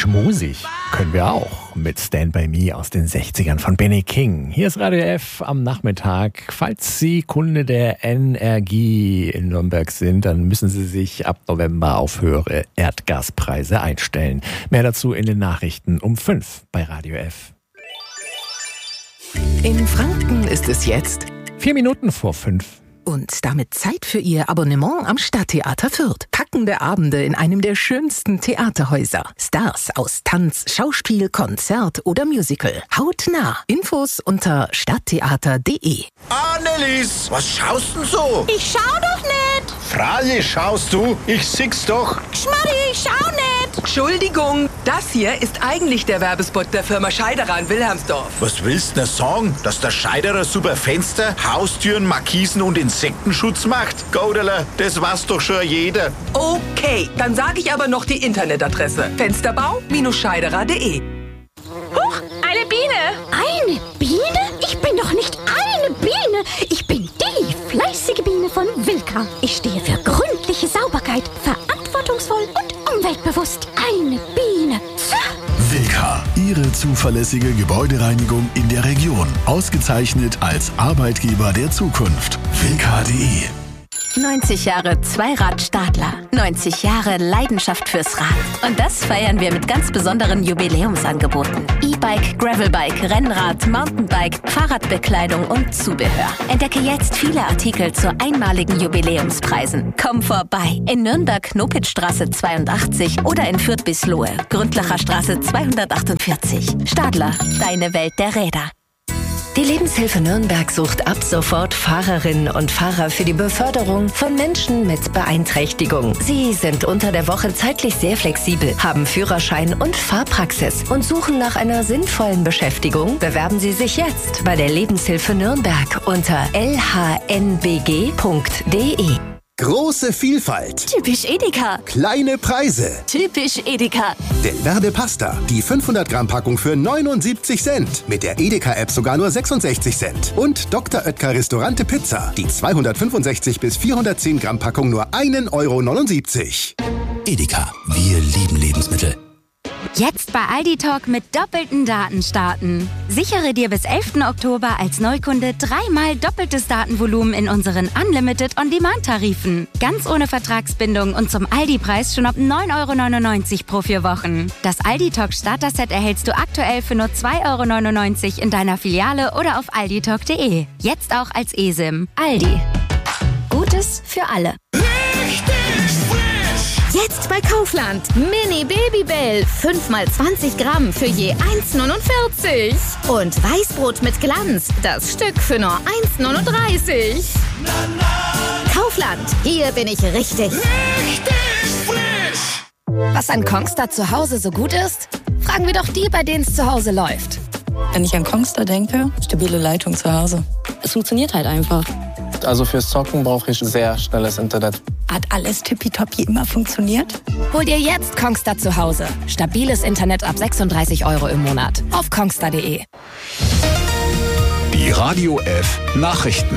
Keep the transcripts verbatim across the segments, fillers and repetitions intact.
schmusig können wir auch mit Stand By Me aus den sechzigern von Benny King. Hier ist Radio F am Nachmittag. Falls Sie Kunde der N R G in Nürnberg sind, dann müssen Sie sich ab November auf höhere Erdgaspreise einstellen. Mehr dazu in den Nachrichten um fünf bei Radio F. In Franken ist es jetzt Vier Minuten vor fünf. und damit Zeit für Ihr Abonnement am Stadttheater Fürth. Packende Abende in einem der schönsten Theaterhäuser. Stars aus Tanz, Schauspiel, Konzert oder Musical. Hautnah. Infos unter stadttheater punkt de. Annelies, was schaust denn so? Ich schau doch nicht. Freilich schaust du, ich sieh's doch. Schmarri, ich schau nicht. Entschuldigung, das hier ist eigentlich der Werbespot der Firma Scheiderer in Wilhelmsdorf. Was willst du denn sagen? Dass der Scheiderer super Fenster, Haustüren, Markisen und Insektenschutz macht? Goderler, das weiß doch schon jeder. Okay, dann sage ich aber noch die Internetadresse. Fensterbau Scheiderer punkt de. Huch, eine Biene. Eine Biene? Ich bin doch nicht eine Biene. Ich bin die fleißige Biene von Wilka. Ich stehe für gründliche Sauberkeit, verantwortungsvoll und umweltbewusst. Eine Biene. Wilka, Ihre zuverlässige Gebäudereinigung in der Region. Ausgezeichnet als Arbeitgeber der Zukunft. Wilka punkt de. neunzig Jahre Zweirad-Stadler. neunzig Jahre Leidenschaft fürs Rad. Und das feiern wir mit ganz besonderen Jubiläumsangeboten. E-Bike, Gravelbike, Rennrad, Mountainbike, Fahrradbekleidung und Zubehör. Entdecke jetzt viele Artikel zu einmaligen Jubiläumspreisen. Komm vorbei. In Nürnberg Knopitzstraße zweiundachtzig oder in Fürth-Bislohe, Gründlacher Straße zweihundertachtundvierzig. Stadler, deine Welt der Räder. Die Lebenshilfe Nürnberg sucht ab sofort Fahrerinnen und Fahrer für die Beförderung von Menschen mit Beeinträchtigung. Sie sind unter der Woche zeitlich sehr flexibel, haben Führerschein und Fahrpraxis und suchen nach einer sinnvollen Beschäftigung. Bewerben Sie sich jetzt bei der Lebenshilfe Nürnberg unter l h n b g punkt d e. Große Vielfalt. Typisch Edeka. Kleine Preise. Typisch Edeka. Delverde Pasta. Die fünfhundert Gramm Packung für neunundsiebzig Cent. Mit der Edeka-App sogar nur sechsundsechzig Cent. Und Doktor Oetker Restaurante Pizza. Die zweihundertfünfundsechzig bis vierhundertzehn Gramm Packung nur ein Euro neunundsiebzig. Edeka, wir lieben Lebensmittel. Jetzt bei Aldi Talk mit doppelten Daten starten. Sichere dir bis elften Oktober als Neukunde dreimal doppeltes Datenvolumen in unseren Unlimited On-Demand-Tarifen. Ganz ohne Vertragsbindung und zum Aldi-Preis schon ab neun Euro neunundneunzig pro vier Wochen. Das Aldi Talk Starter-Set erhältst du aktuell für nur zwei Euro neunundneunzig in deiner Filiale oder auf aldi talk punkt de. Jetzt auch als eSIM. Aldi. Gutes für alle. Jetzt bei Kaufland. Mini Babybell. fünf mal zwanzig Gramm für je eins neunundvierzig. Und Weißbrot mit Glanz. Das Stück für nur eins neununddreißig. Kaufland. Hier bin ich richtig. Richtig frisch. Was an Kongstar zu Hause so gut ist? Fragen wir doch die, bei denen es zu Hause läuft. Wenn ich an Kongstar denke, stabile Leitung zu Hause. Es funktioniert halt einfach. Also fürs Zocken brauche ich sehr schnelles Internet. Hat alles tippitoppi immer funktioniert? Hol dir jetzt Kongstar zu Hause. Stabiles Internet ab sechsunddreißig Euro im Monat. Auf kongstar punkt de. Die Radio F Nachrichten.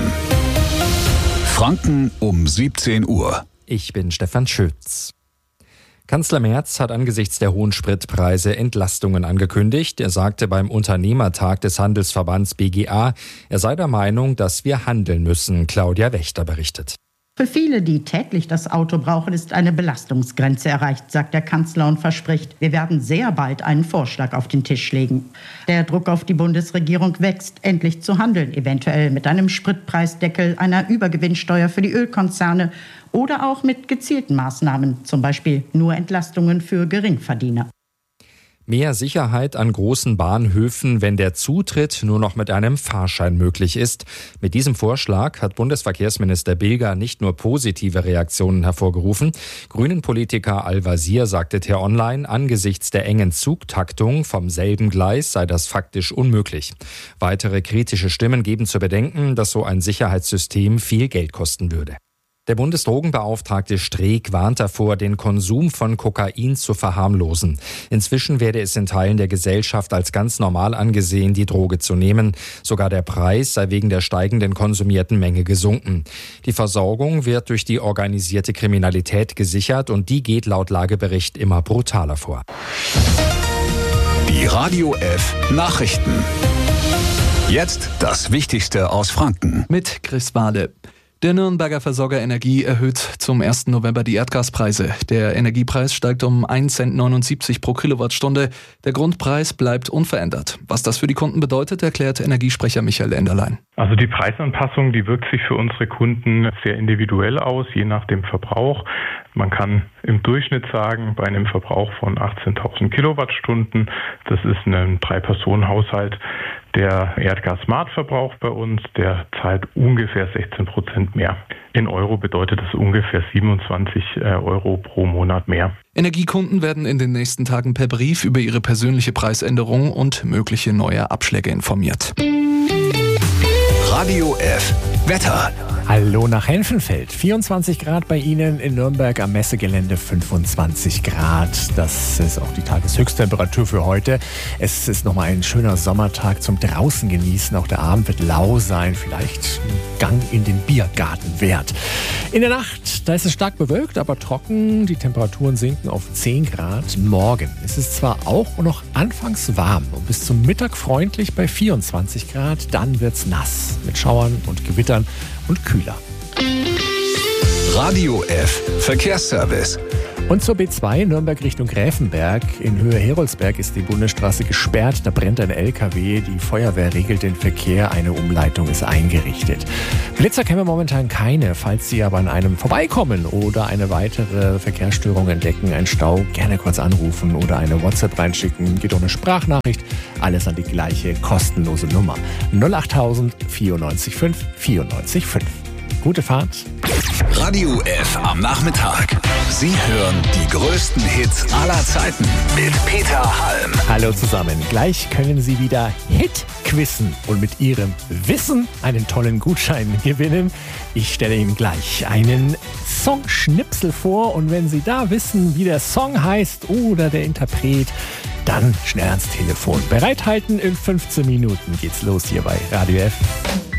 Franken um siebzehn Uhr. Ich bin Stefan Schütz. Kanzler Merz hat angesichts der hohen Spritpreise Entlastungen angekündigt. Er sagte beim Unternehmertag des Handelsverbands B G A, er sei der Meinung, dass wir handeln müssen. Claudia Wächter berichtet. Für viele, die täglich das Auto brauchen, ist eine Belastungsgrenze erreicht, sagt der Kanzler und verspricht, wir werden sehr bald einen Vorschlag auf den Tisch legen. Der Druck auf die Bundesregierung wächst, endlich zu handeln, eventuell mit einem Spritpreisdeckel, einer Übergewinnsteuer für die Ölkonzerne oder auch mit gezielten Maßnahmen, zum Beispiel nur Entlastungen für Geringverdiener. Mehr Sicherheit an großen Bahnhöfen, wenn der Zutritt nur noch mit einem Fahrschein möglich ist. Mit diesem Vorschlag hat Bundesverkehrsminister Bilger nicht nur positive Reaktionen hervorgerufen. Grünen-Politiker Al-Wazir sagte T-Online, angesichts der engen Zugtaktung vom selben Gleis sei das faktisch unmöglich. Weitere kritische Stimmen geben zu bedenken, dass so ein Sicherheitssystem viel Geld kosten würde. Der Bundesdrogenbeauftragte Streeck warnt davor, den Konsum von Kokain zu verharmlosen. Inzwischen werde es in Teilen der Gesellschaft als ganz normal angesehen, die Droge zu nehmen. Sogar der Preis sei wegen der steigenden konsumierten Menge gesunken. Die Versorgung wird durch die organisierte Kriminalität gesichert und die geht laut Lagebericht immer brutaler vor. Die Radio F Nachrichten. Jetzt das Wichtigste aus Franken. Mit Chris Wade. Der Nürnberger Versorger Energie erhöht zum ersten November die Erdgaspreise. Der Energiepreis steigt um ein Komma neunundsiebzig Cent pro Kilowattstunde. Der Grundpreis bleibt unverändert. Was das für die Kunden bedeutet, erklärt Energiesprecher Michael Enderlein. Also die Preisanpassung, die wirkt sich für unsere Kunden sehr individuell aus, je nach dem Verbrauch. Man kann im Durchschnitt sagen, bei einem Verbrauch von achtzehntausend Kilowattstunden, das ist ein Drei-Personen-Haushalt, der Erdgas Smart verbraucht bei uns, der zahlt ungefähr sechzehn Prozent mehr. In Euro bedeutet das ungefähr siebenundzwanzig Euro pro Monat mehr. Energiekunden werden in den nächsten Tagen per Brief über ihre persönliche Preisänderung und mögliche neue Abschläge informiert. Radio F Wetter. Hallo nach Henfenfeld. vierundzwanzig Grad bei Ihnen, in Nürnberg am Messegelände fünfundzwanzig Grad. Das ist auch die Tageshöchsttemperatur für heute. Es ist nochmal ein schöner Sommertag zum draußen genießen. Auch der Abend wird lau sein. Vielleicht ein Gang in den Biergarten wert. In der Nacht, da ist es stark bewölkt, aber trocken. Die Temperaturen sinken auf zehn Grad. Morgen ist es zwar auch noch anfangs warm und bis zum Mittag freundlich bei vierundzwanzig Grad. Dann wird's nass mit Schauern und Gewittern und kühler. Radio F Verkehrsservice. Und zur B zwei Nürnberg Richtung Gräfenberg. In Höhe Heroldsberg ist die Bundesstraße gesperrt. Da brennt ein L K W. Die Feuerwehr regelt den Verkehr. Eine Umleitung ist eingerichtet. Blitzer kennen wir momentan keine. Falls Sie aber an einem vorbeikommen oder eine weitere Verkehrsstörung entdecken, einen Stau, gerne kurz anrufen oder eine WhatsApp reinschicken. Geht ohne Sprachnachricht. Alles an die gleiche kostenlose Nummer. null acht tausend vierundneunzig fünf vierundneunzig fünf. Gute Fahrt. Radio F am Nachmittag. Sie hören die größten Hits aller Zeiten mit Peter Halm. Hallo zusammen. Gleich können Sie wieder Hit-quizzen und mit Ihrem Wissen einen tollen Gutschein gewinnen. Ich stelle Ihnen gleich einen Songschnipsel vor und wenn Sie da wissen, wie der Song heißt oder der Interpret, dann schnell ans Telefon. Bereithalten, in fünfzehn Minuten geht's los hier bei Radio F.